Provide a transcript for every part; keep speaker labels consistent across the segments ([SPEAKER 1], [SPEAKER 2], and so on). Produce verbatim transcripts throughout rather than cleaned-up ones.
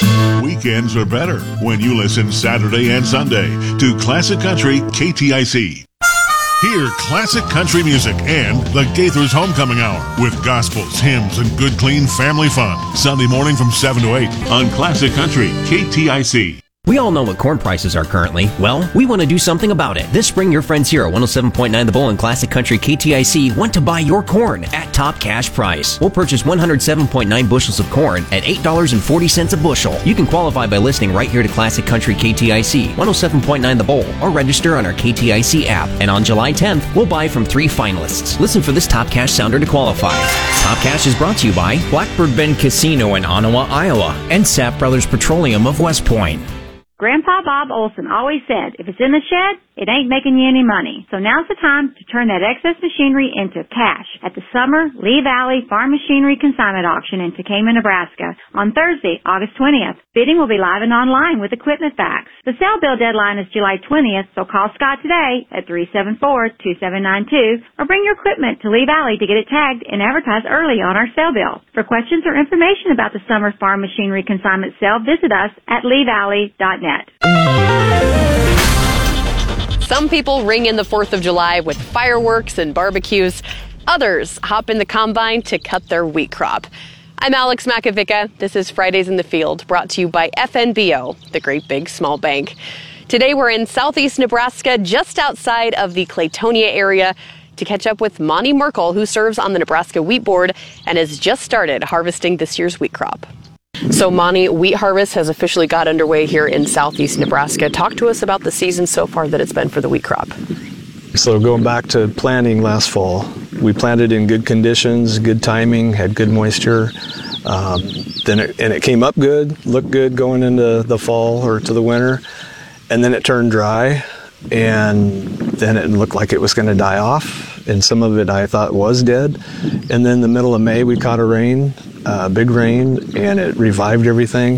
[SPEAKER 1] Weekends are better when you listen Saturday and Sunday to Classic Country K T I C. Hear classic country music and the Gaithers Homecoming Hour with gospels, hymns, and good, clean family fun. Sunday morning from seven to eight on Classic Country K T I C.
[SPEAKER 2] We all know what corn prices are currently. Well, we want to do something about it. This spring, your friends here at one oh seven point nine The Bull and Classic Country K T I C want to buy your corn at top cash price. We'll purchase one hundred seven point nine bushels of corn at eight dollars and forty cents a bushel. You can qualify by listening right here to Classic Country K T I C, one oh seven point nine The Bull, or register on our K T I C app. And on July tenth, we'll buy from three finalists. Listen for this Top Cash sounder to qualify. Top Cash is brought to you by
[SPEAKER 3] Blackbird Bend Casino in Ottawa, Iowa, and Sapp Brothers Petroleum of West Point.
[SPEAKER 4] Grandpa Bob Olson always said, if it's in the shed, it ain't making you any money. So now's the time to turn that excess machinery into cash at the Summer Lee Valley Farm Machinery Consignment Auction in Tekamah, Nebraska on Thursday, August twentieth. Bidding will be live and online with equipment facts. The sale bill deadline is July twentieth, so call Scott today at three seven four, two seven nine two or bring your equipment to Lee Valley to get it tagged and advertised early on our sale bill. For questions or information about the Summer Farm Machinery Consignment Sale, visit us at lee valley dot net.
[SPEAKER 5] Some people ring in the fourth of July with fireworks and barbecues. Others hop in the combine to cut their wheat crop. I'm Alex Makovica. This is Fridays in the Field, brought to you by F N B O, the Great Big Small Bank. Today we're in southeast Nebraska, just outside of the Claytonia area, to catch up with Monty Merkel, who serves on the Nebraska Wheat Board and has just started harvesting this year's wheat crop. So, Monty, wheat harvest has officially got underway here in southeast Nebraska. Talk to us about the season so far that it's been for the wheat crop.
[SPEAKER 6] So going back to planting last fall, we planted in good conditions, good timing, had good moisture. Um, then it, and it came up good, looked good going into the fall or to the winter. And then it turned dry, and then it looked like it was going to die off. And some of it I thought was dead. And then the middle of May, we caught a rain. Uh, big rain, and it revived everything.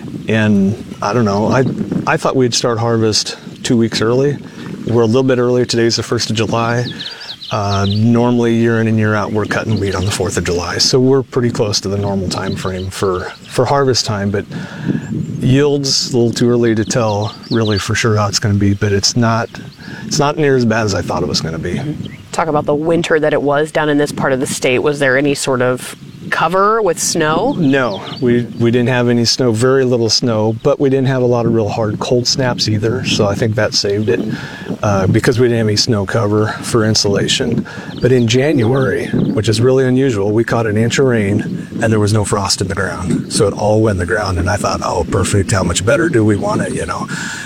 [SPEAKER 6] And I don't know, I I thought we'd start harvest two weeks early. We're a little bit earlier. Today's the first of July. Uh, normally, year in and year out, we're cutting wheat on the fourth of July. So we're pretty close to the normal time frame for, for harvest time. But yields, a little too early to tell really for sure how it's going to be. But it's not, it's not near as bad as I thought it was going to be.
[SPEAKER 5] Talk about the winter that it was down in this part of the state. Was there any sort of cover with snow?
[SPEAKER 6] No, we we didn't have any snow, very little snow, but we didn't have a lot of real hard cold snaps either, so I think that saved it uh, because we didn't have any snow cover for insulation. But in January, which is really unusual, we caught an inch of rain and there was no frost in the ground, so it all went in the ground, and I thought, oh, perfect, how much better do we want it, you know?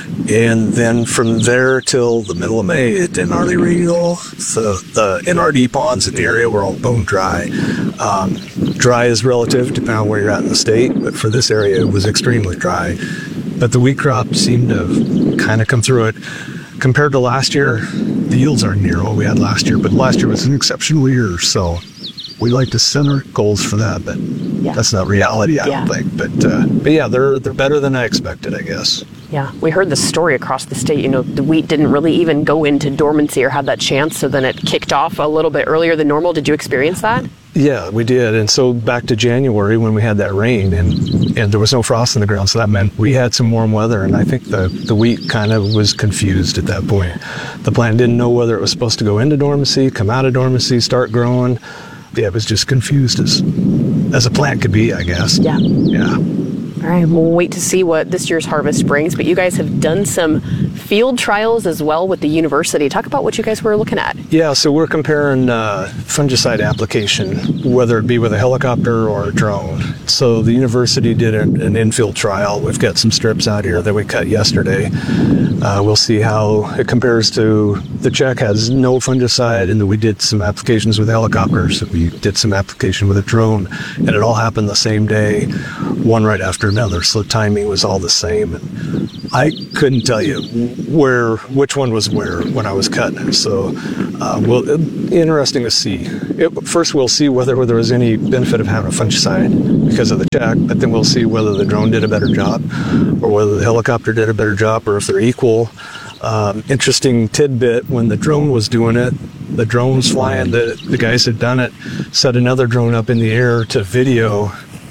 [SPEAKER 6] And then from there till the middle of May, it didn't hardly rain at all. So the N R D ponds in the area were all bone dry. Um, dry is relative depending on where you're at in the state, but for this area it was extremely dry. But the wheat crop seemed to kind of come through it. Compared to last year, the yields aren't near what we had last year, but last year was an exceptional year, so we like to set our goals for that, but yeah. That's not reality, I yeah. don't think. But uh, but yeah, they're they're better than I expected, I guess.
[SPEAKER 5] Yeah, we heard the story across the state. You know, the wheat didn't really even go into dormancy or have that chance, so then it kicked off a little bit earlier than normal. Did you experience that?
[SPEAKER 6] Yeah, we did. And so back to January when we had that rain and, and there was no frost in the ground, so that meant we had some warm weather, and I think the, the wheat kind of was confused at that point. The plant didn't know whether it was supposed to go into dormancy, come out of dormancy, start growing. Yeah, it was just confused as as a plant could be, I guess.
[SPEAKER 5] Yeah.
[SPEAKER 6] Yeah.
[SPEAKER 5] All right, we'll wait to see what this year's harvest brings, but you guys have done some field trials as well with the university. Talk about what you guys were looking at.
[SPEAKER 6] Yeah, so we're comparing uh, fungicide application, whether it be with a helicopter or a drone. So the university did an, an infield trial. We've got some strips out here that we cut yesterday. Uh, we'll see how it compares to, the check has no fungicide, and then we did some applications with helicopters. So we did some application with a drone, and it all happened the same day, one right after another, so the timing was all the same. And I couldn't tell you where, which one was where when I was cutting. So, uh, well, interesting to see. It, first, we'll see whether, whether there was any benefit of having a fungicide because of the check, but then we'll see whether the drone did a better job, or whether the helicopter did a better job, or if they're equal. Um, interesting tidbit: when the drone was doing it, the drone was flying. The the guys had done it, set another drone up in the air to video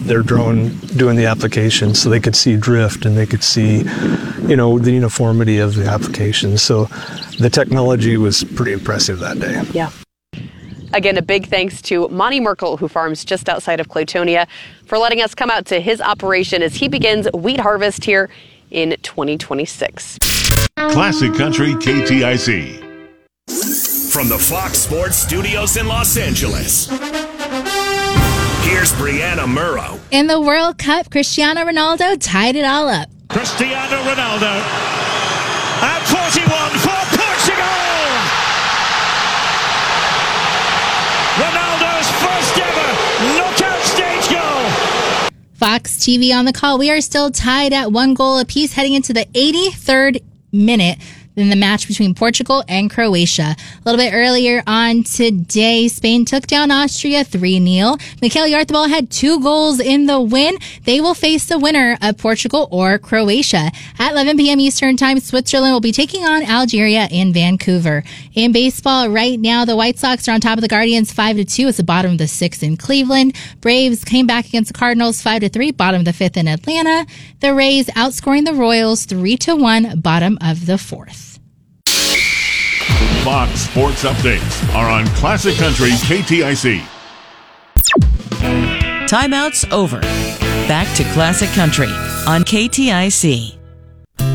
[SPEAKER 6] their drone doing the application, so they could see drift and they could see, you know, the uniformity of the application. So the technology was pretty impressive that day.
[SPEAKER 5] Yeah. Again, a big thanks to Monty Merkel, who farms just outside of Claytonia, for letting us come out to his operation as he begins wheat harvest here in twenty twenty-six.
[SPEAKER 1] Classic Country K T I C.
[SPEAKER 7] From the Fox Sports Studios in Los Angeles, here's Brianna Murrow.
[SPEAKER 8] In the World Cup, Cristiano Ronaldo tied it all up.
[SPEAKER 9] Cristiano Ronaldo at forty-one for Portugal. Ronaldo's first ever knockout stage goal.
[SPEAKER 8] Fox T V on the call. We are still tied at one goal apiece heading into the eighty-third minute in the match between Portugal and Croatia. A little bit earlier on today, Spain took down Austria three nil. Mikel Oyarzabal had two goals in the win. They will face the winner of Portugal or Croatia. At eleven p.m. Eastern Time, Switzerland will be taking on Algeria in Vancouver. In baseball right now, the White Sox are on top of the Guardians five to two. It's the bottom of the sixth in Cleveland. Braves came back against the Cardinals five to three, bottom of the fifth in Atlanta. The Rays outscoring the Royals three to one, bottom of the fourth.
[SPEAKER 1] Fox Sports Updates are on Classic Country K T I C.
[SPEAKER 10] Timeout's over. Back to Classic Country on K T I C.